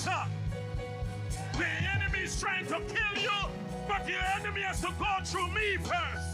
altar. The enemy is trying to kill you, but the enemy has to go through me first.